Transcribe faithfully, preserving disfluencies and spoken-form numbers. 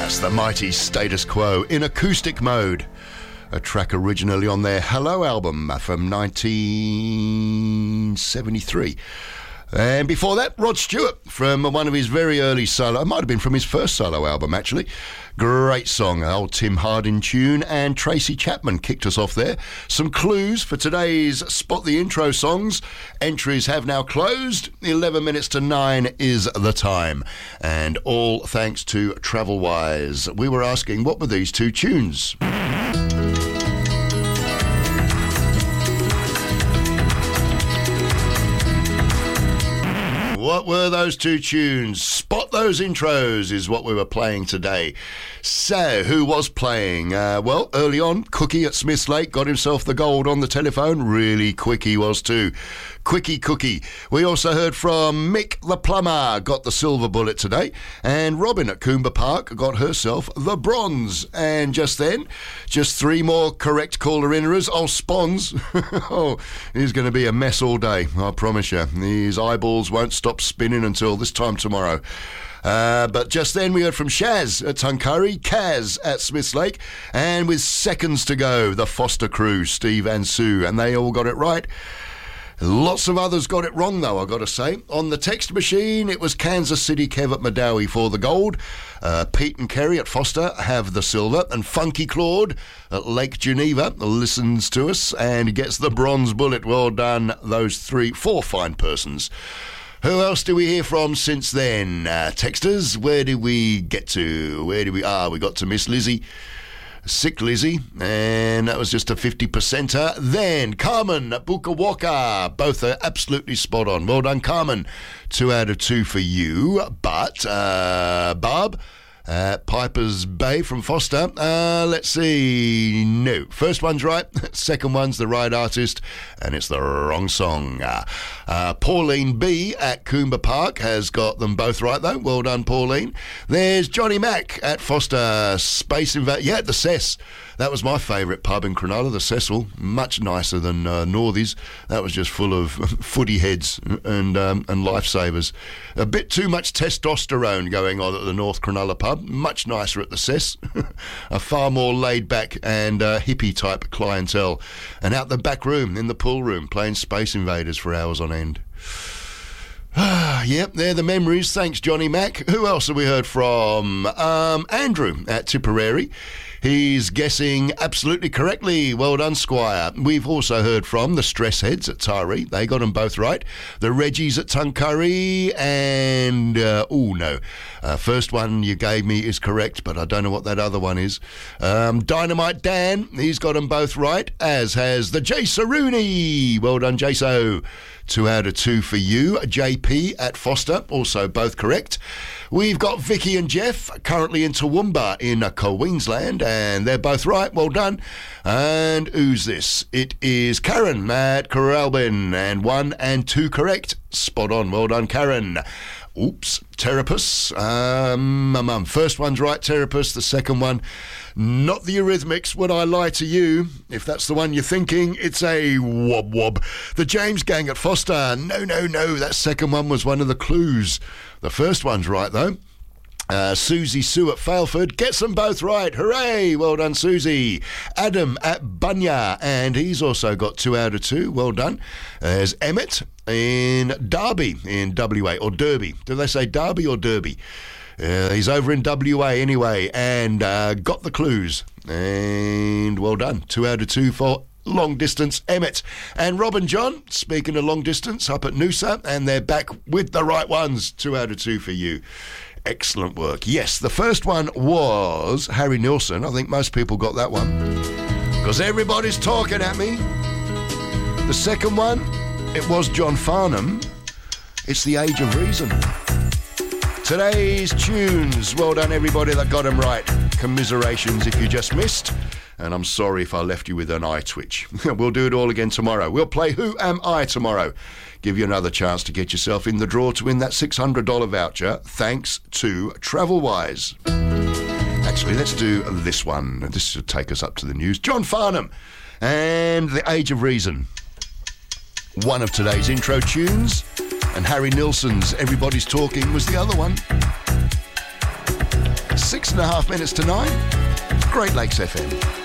That's the mighty Status Quo in acoustic mode. A track originally on their Hello album from nineteen seventy-three. And before that, Rod Stewart from one of his very early solo, it might have been from his first solo album actually. Great song, old Tim Hardin tune, and Tracy Chapman kicked us off there. Some clues for today's Spot the Intro songs. Entries have now closed. eleven minutes to nine is the time. And all thanks to Travelwise. We were asking, what were these two tunes? What were those two tunes? Spot those intros is what we were playing today. So, who was playing? Uh, well, early on, Cookie at Smiths Lake got himself the gold on the telephone. Really quick he was too. Quickie Cookie. We also heard from Mick the Plumber, got the silver bullet today. And Robin at Coomber Park got herself the bronze. And just then, just three more correct caller-inners. Oh, Spons. Oh, he's going to be a mess all day, I promise you. His eyeballs won't stop spinning until this time tomorrow. Uh, but just then we heard from Shaz at Tuncurry, Kaz at Smiths Lake, and with seconds to go, the Foster crew, Steve and Sue, and they all got it right. Lots of others got it wrong, though, I've got to say. On the text machine, it was Kansas City Kev at Madawi for the gold. Uh, Pete and Kerry at Foster have the silver. And Funky Claude at Lake Geneva listens to us and gets the bronze bullet. Well done, those three, four fine persons. Who else do we hear from since then? Uh, texters, where did we get to? Where did we... Ah, we got to Miss Lizzie. Sick Lizzie, and that was just a fifty percenter. Then Carmen at Bukawaka, both are absolutely spot on. Well done, Carmen. Two out of two for you. But uh, Barb at Piper's Bay from Foster, uh, let's see. No, first one's right, second one's the right artist, and it's the wrong song. Uh, uh, Pauline B at Coomber Park has got them both right, though. Well done, Pauline. There's Johnny Mack at Foster Space Invasion. Yeah, the Cess. That was my favourite pub in Cronulla, the Cecil. Much nicer than uh, Northies. That was just full of footy heads and um, and lifesavers. A bit too much testosterone going on at the North Cronulla pub. Much nicer at the Cess. A far more laid-back and uh, hippie-type clientele. And out the back room, in the pool room, playing Space Invaders for hours on end. Ah, yep, they're the memories. Thanks, Johnny Mack. Who else have we heard from? Um, Andrew at Tipperary. He's guessing absolutely correctly. Well done, Squire. We've also heard from the Stress Heads at Taree. They got them both right. The Reggies at Tuncurry and... Uh, oh, no. Uh, first one you gave me is correct, but I don't know what that other one is. Um, Dynamite Dan, he's got them both right, as has the Jaso Rooney. Well done, Jaso. Two out of two for you. J P at Foster, also both correct. We've got Vicky and Jeff, currently in Toowoomba in Queensland, and they're both right. Well done. And who's this? It is Karen at Coralbin, and one and two correct. Spot on. Well done, Karen. Oops, Terapus. Um, um, um, first one's right, Terapus. The second one, not the Eurythmics. Would I lie to you? If that's the one you're thinking, it's a wob wob. The James Gang at Foster. No, no, no. That second one was one of the clues. The first one's right, though. Uh, Susie Sue at Failford gets them both right. Hooray! Well done, Susie. Adam at Bunya, and he's also got two out of two. Well done. There's Emmett in Derby in W A, or Derby. Do they say Derby or Derby? Uh, he's over in W A anyway, and uh, got the clues. And well done. Two out of two for long distance Emmett. And Rob and John, speaking of long distance, up at Noosa, and they're back with the right ones. Two out of two for you. Excellent work. Yes, the first one was Harry Nilsson. I think most people got that one, because everybody's talking at me. The second one, it was John Farnham. It's The Age of Reason. Today's tunes. Well done, everybody that got them right. Commiserations if you just missed. And I'm sorry if I left you with an eye twitch. We'll do it all again tomorrow. We'll play Who Am I tomorrow. Give you another chance to get yourself in the draw to win that six hundred dollars voucher, thanks to Travelwise. Actually, let's do this one. This should take us up to the news. John Farnham and The Age of Reason. One of today's intro tunes. And Harry Nilsson's Everybody's Talking was the other one. Six and a half minutes to nine. Great Lakes F M.